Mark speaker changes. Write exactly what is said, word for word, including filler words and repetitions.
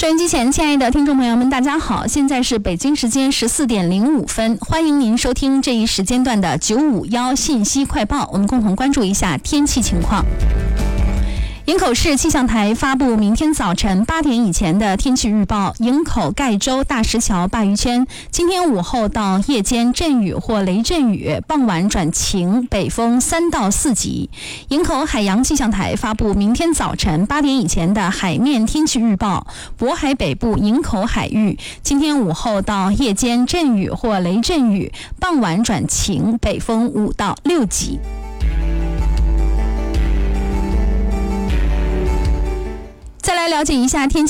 Speaker 1: 收音机前，亲爱的听众朋友们，大家好，现在是北京时间十四点零五分，欢迎您收听这一时间段的九五一信息快报，我们共同关注一下天气情况。营口市气象台发布明天早晨八点以前的天气预报：营口盖州大石桥鲅鱼圈，今天午后到夜间阵雨或雷阵雨，傍晚转晴，北风三到四级。营口海洋气象台发布明天早晨八点以前的海面天气预报：渤海北部营口海域，今天午后到夜间阵雨或雷阵雨，傍晚转晴，北风五到六级。再来了解一下天气